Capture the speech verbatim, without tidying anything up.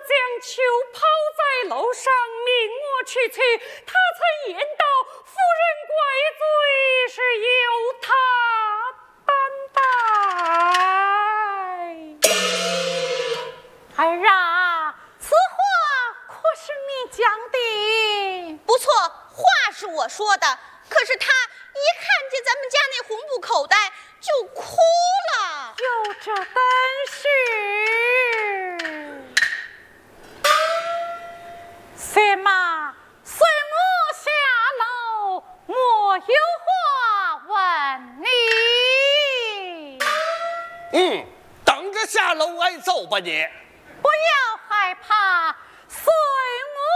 将球抛在楼上，命我去取。他曾言道：“夫人怪罪是由他担待。”儿啊，此话可是你讲的？ 不错，话是我说的，可是他一看见咱们家那红布口袋就哭了。 有这本事，驷马随我下楼，我有话问你。 嗯，等着下楼挨揍吧你。 不要害怕，随